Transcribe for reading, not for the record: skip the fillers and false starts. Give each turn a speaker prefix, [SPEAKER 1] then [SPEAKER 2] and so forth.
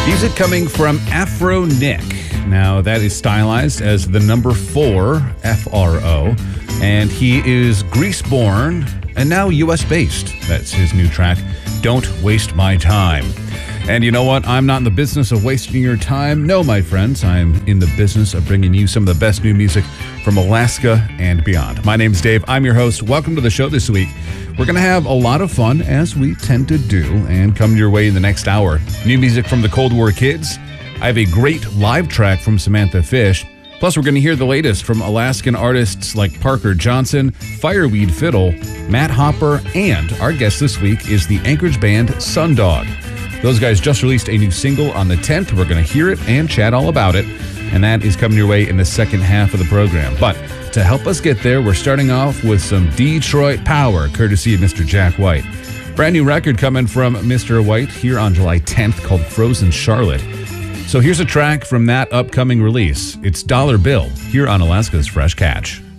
[SPEAKER 1] Music coming from Afro Nick. Now, that is stylized as the number 4, F-R-O, and he is Greece-born and now U.S.-based. That's his new track, Don't Waste My Time. And you know what? I'm not in the business of wasting your time. No, my friends, I'm in the business of bringing you some of the best new music from Alaska and beyond. My name's Dave. I'm your host. Welcome to the show this week. We're going to have a lot of fun, as we tend to do, and come your way in the next hour. New music from the Cold War Kids. I have a great live track from Samantha Fish. Plus, we're going to hear the latest from Alaskan artists like Parker Johnson, Fireweed Fiddle, Matt Hopper, and our guest this week is the Anchorage band Sundog. Those guys just released a new single on the 10th. We're going to hear it and chat all about it, and that is coming your way in the second half of the program. But to help us get there, we're starting off with some Detroit power, courtesy of Mr. Jack White. Brand new record coming from Mr. White here on July 10th called Frozen Charlotte. So here's a track from that upcoming release. It's Dollar Bill here on Alaska's Fresh Catch.